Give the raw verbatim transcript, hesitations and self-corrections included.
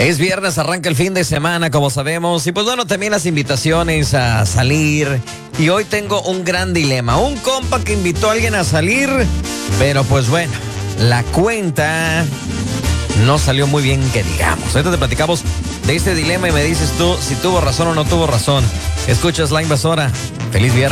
Es viernes, arranca el fin de semana, como sabemos. Y pues bueno, también las invitaciones a salir. Y hoy tengo un gran dilema. Un compa que invitó a alguien a salir, pero pues bueno, la cuenta no salió muy bien, que digamos. Ahorita te platicamos de este dilema y me dices tú si tuvo razón o no tuvo razón. Escuchas La Invasora. Feliz viernes.